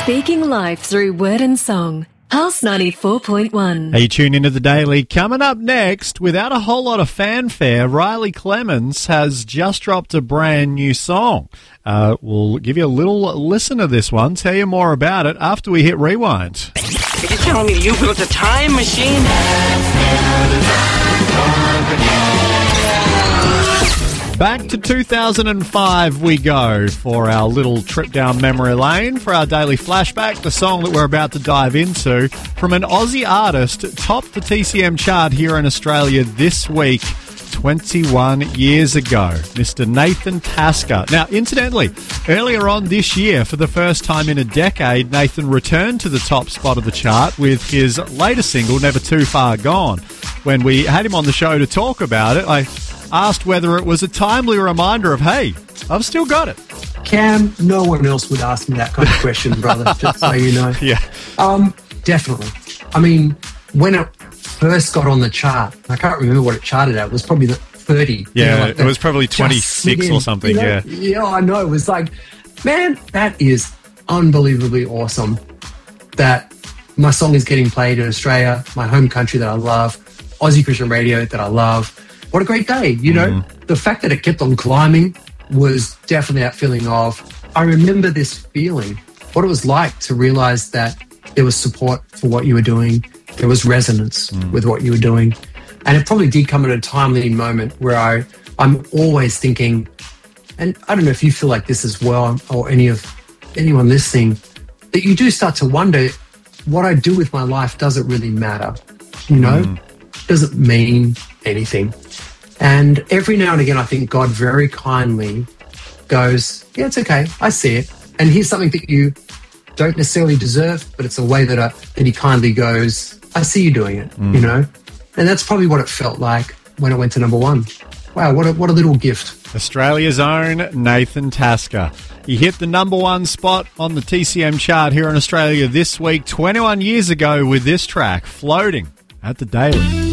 Speaking life through word and song. Pulse 94.1. Hey, tune into the Daily. Coming up next, without a whole lot of fanfare, Riley Clemens has just dropped a brand new song. We'll give you a little listen to this one, tell you more about it after we hit rewind. Are you telling me you built a time machine? Back to 2005 we go for our little trip down memory lane. For our daily flashback, the song that we're about to dive into from an Aussie artist topped the TCM chart here in Australia this week, 21 years ago, Mr. Nathan Tasker. Now, incidentally, earlier on this year, for the first time in a decade, Nathan returned to the top spot of the chart with his latest single, Never Too Far Gone. When we had him on the show to talk about it, I asked whether it was a timely reminder of, hey, I've still got it. Cam, no one else would ask me that kind of question, brother, just so you know. Yeah. Definitely. I mean, when it first got on the chart, I can't remember what it charted at. It was probably the 30. Yeah, it was probably 26 or something, yeah. Yeah, I know. It was like, man, that is unbelievably awesome that my song is getting played in Australia, my home country that I love, Aussie Christian radio that I love. What a great day, you know? The fact that it kept on climbing was definitely that feeling of, I remember this feeling, what it was like to realize that there was support for what you were doing, there was resonance with what you were doing. And it probably did come at a timely moment where I'm always thinking, and I don't know if you feel like this as well, or anyone listening, that you do start to wonder, what I do with my life, does it really matter? You know? Does it mean anything? And every now and again, I think God very kindly goes, yeah, it's okay. I see it. And here's something that you don't necessarily deserve, but it's a way that he kindly goes, I see you doing it, you know? And that's probably what it felt like when it went to number one. Wow, what a little gift. Australia's own Nathan Tasker. He hit the number one spot on the TCM chart here in Australia this week, 21 years ago with this track, Floating, at the Daily.